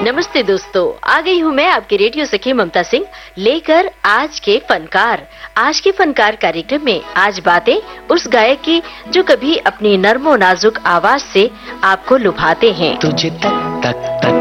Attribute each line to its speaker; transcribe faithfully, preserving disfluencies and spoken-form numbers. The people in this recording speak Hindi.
Speaker 1: नमस्ते दोस्तों, आ गई हूँ मैं आपकी रेडियो सखी ममता सिंह लेकर आज के फनकार। आज के फनकार कार्यक्रम में आज बातें उस गायक की जो कभी अपनी नर्मो नाजुक आवाज से आपको लुभाते हैं।
Speaker 2: तुझे तक तक तक